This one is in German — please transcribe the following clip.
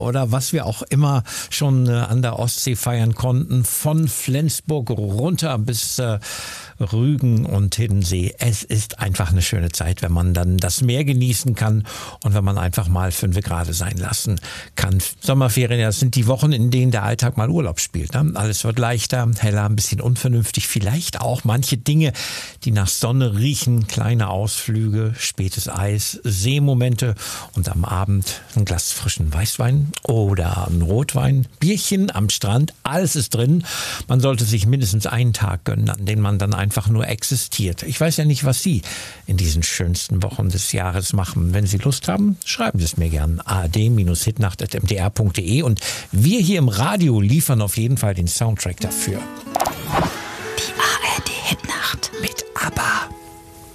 Oder was wir auch immer schon an der Ostsee feiern konnten, von Flensburg runter bis Rügen und Hiddensee. Es ist einfach eine schöne Zeit, wenn man dann das Meer genießen kann und wenn man einfach mal 5 Grad sein lassen kann. Sommerferien, das sind die Wochen, in denen der Alltag mal Urlaub spielt. Ne? Alles wird leichter, heller, ein bisschen unvernünftig. Vielleicht auch manche Dinge, die nach Sonne riechen. Kleine Ausflüge, spätes Eis, Seemomente und am Abend ein Glas frischen Weißwein oder ein Rotwein, Bierchen am Strand, alles ist drin. Man sollte sich mindestens einen Tag gönnen, an dem man dann einfach nur existiert. Ich weiß ja nicht, was Sie in diesen schönsten Wochen des Jahres machen. Wenn Sie Lust haben, schreiben Sie es mir gern. ad-hitnacht@mdr.de und wir hier im Radio liefern auf jeden Fall den Soundtrack dafür. Die ARD Hitnacht Mit ABBA.